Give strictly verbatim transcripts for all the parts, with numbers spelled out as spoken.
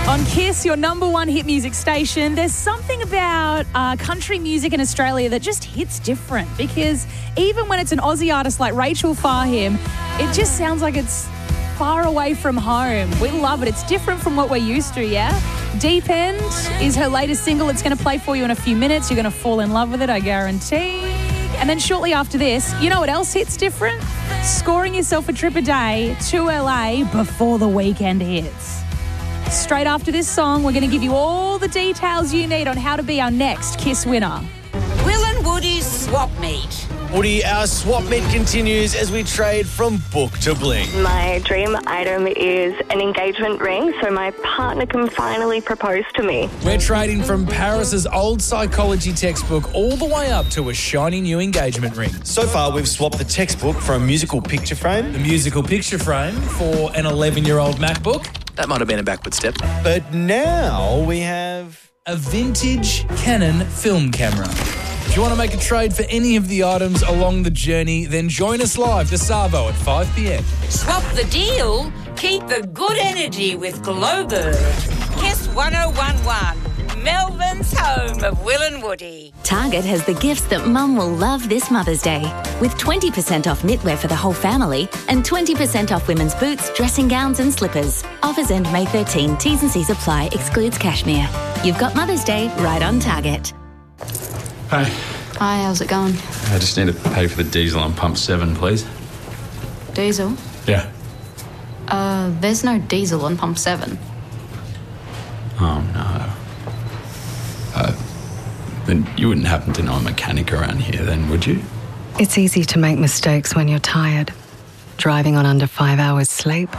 On Kiss, your number one hit music station, there's something about uh, country music in Australia that just hits different, because even when it's an Aussie artist like Rachel Fahim, it just sounds like it's far away from home. We love it. It's different from what we're used to, yeah? Deep End is her latest single. It's going to play for you in a few minutes. You're going to fall in love with it, I guarantee. And then shortly after this, you know what else hits different? Scoring yourself a trip a day to L A before the weekend hits. Straight after this song, we're going to give you all the details you need on how to be our next Kiss winner. Will and Woody's swap meet. Woody, our swap meet continues as we trade from book to bling. My dream item is an engagement ring so my partner can finally propose to me. We're trading from Paris's old psychology textbook all the way up to a shiny new engagement ring. So far, we've swapped the textbook for a musical picture frame. A musical picture frame for an eleven-year-old MacBook. That might have been a backward step. But now we have a vintage Canon film camera. If you want to make a trade for any of the items along the journey, then join us live this Savo at five p.m. Swap the deal. Keep the good energy with Global. Kiss one oh one one, Melbourne's home of Will and Woody. Target has the gifts that Mum will love this Mother's Day, with twenty percent off knitwear for the whole family and twenty percent off women's boots, dressing gowns and slippers. Offers end May thirteenth. T's and C's apply. Excludes cashmere. You've got Mother's Day right on Target. Hey. Hi, how's it going? I just need to pay for the diesel on pump seven, please. Diesel? Yeah. Uh, there's no diesel on pump seven. Oh, no. Uh, then you wouldn't happen to know a mechanic around here then, would you? It's easy to make mistakes when you're tired. Driving on under five hours sleep.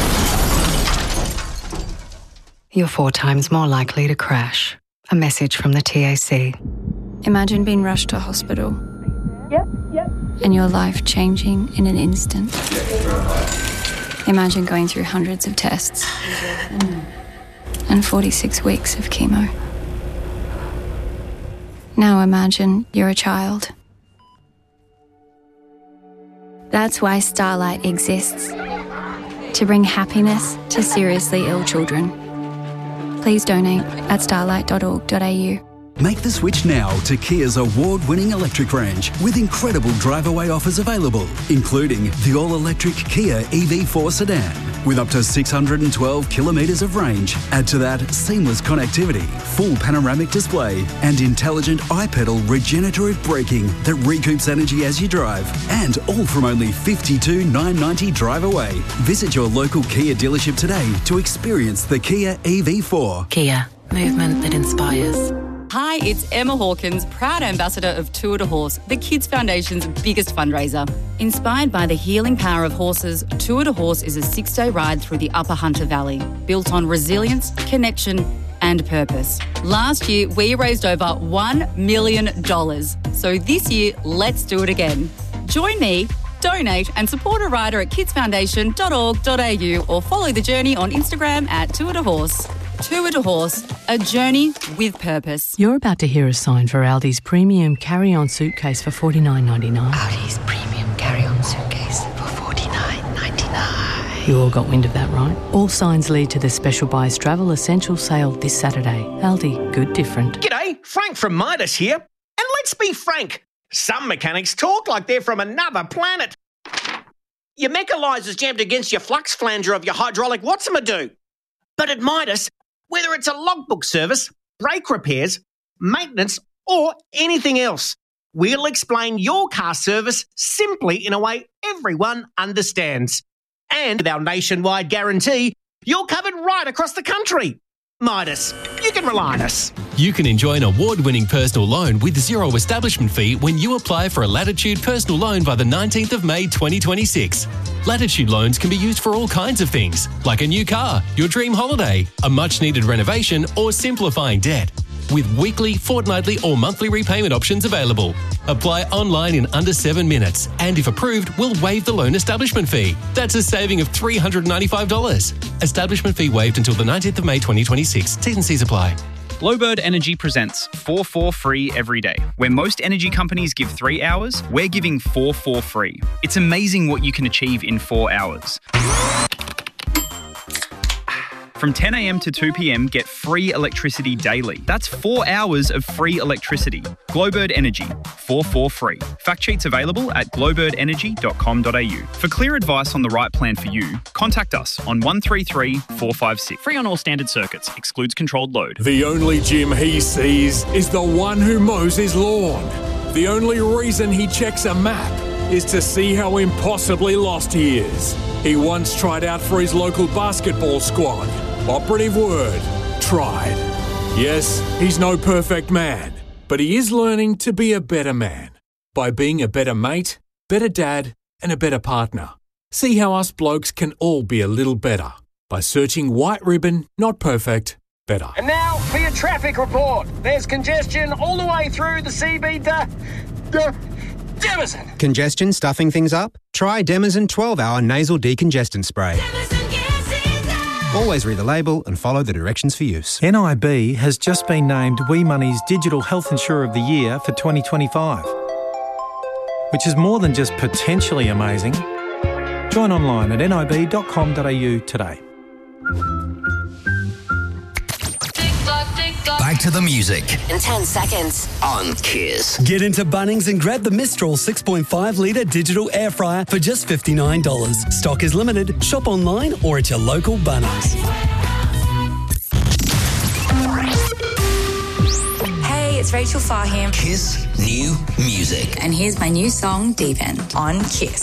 You're four times more likely to crash. A message from the T A C. Imagine being rushed to hospital. Yep, yep. And your life changing in an instant. Imagine going through hundreds of tests. And forty-six weeks of chemo. Now imagine you're a child. That's why Starlight exists. To bring happiness to seriously ill children. Please donate at starlight dot org dot a u. Make the switch now to Kia's award-winning electric range with incredible drive-away offers available, including the all-electric Kia E V four sedan with up to six hundred twelve kilometres of range. Add to that seamless connectivity, full panoramic display and intelligent iPedal regenerative braking that recoups energy as you drive. And all from only fifty-two thousand nine hundred ninety drive away. Visit your local Kia dealership today to experience the Kia E V four. Kia, movement that inspires. Hi, it's Emma Hawkins, proud ambassador of Tour de Horse, the Kids Foundation's biggest fundraiser. Inspired by the healing power of horses, Tour de Horse is a six-day ride through the Upper Hunter Valley, built on resilience, connection and purpose. Last year, we raised over one million dollars. So this year, let's do it again. Join me, donate and support a rider at kids foundation dot org dot a u or follow the journey on Instagram at Tour de Horse. Tour de Horse, a journey with purpose. You're about to hear a sign for Aldi's premium carry-on suitcase for forty-nine ninety-nine. Aldi's premium carry-on suitcase for forty-nine ninety-nine. You all got wind of that, right? All signs lead to the Special Buys Travel Essential sale this Saturday. Aldi, good different. G'day, Frank from Midas here. And let's be frank, some mechanics talk like they're from another planet. Your mechanizer's jammed against your flux flanger of your hydraulic Watson-a-do. But at Midas, whether it's a logbook service, brake repairs, maintenance, or anything else, we'll explain your car service simply in a way everyone understands. And with our nationwide guarantee, you're covered right across the country. Midas, you can rely on us. You can enjoy an award-winning personal loan with zero establishment fee when you apply for a Latitude personal loan by the nineteenth of May twenty twenty-six. Latitude loans can be used for all kinds of things, like a new car, your dream holiday, a much-needed renovation, or simplifying debt. With weekly, fortnightly, or monthly repayment options available. Apply online in under seven minutes, and if approved, we'll waive the loan establishment fee. That's a saving of three hundred ninety-five dollars. Establishment fee waived until the nineteenth of May twenty twenty-six. T's and C's apply. Blowbird Energy presents four four free every day. Where most energy companies give three hours, we're giving four four free. It's amazing what you can achieve in four hours. From ten a.m. to two p.m, get free electricity daily. That's four hours of free electricity. Glowbird Energy, four four free. Fact sheets available at glowbird energy dot com dot a u. For clear advice on the right plan for you, contact us on one three three, four five six. Free on all standard circuits. Excludes controlled load. The only Jim he sees is the one who mows his lawn. The only reason he checks a map is to see how impossibly lost he is. He once tried out for his local basketball squad. Operative word, tried. Yes, he's no perfect man, but he is learning to be a better man by being a better mate, better dad, and a better partner. See how us blokes can all be a little better by searching White Ribbon, not perfect, better. And now for your traffic report. There's congestion all the way through the C B D. Demazin. Congestion stuffing things up? Try Demazin twelve hour nasal decongestant spray. Always read the label and follow the directions for use. N I B has just been named Wee Money's Digital Health Insurer of the Year for twenty twenty-five, which is more than just potentially amazing. Join online at nib dot com dot a u today. Back to the music. In ten seconds. On Kiss. Get into Bunnings and grab the Mistral six point five litre digital air fryer for just fifty-nine dollars. Stock is limited. Shop online or at your local Bunnings. Hey, it's Rachel Farham. Kiss New Music. And here's my new song, Deep End, on Kiss.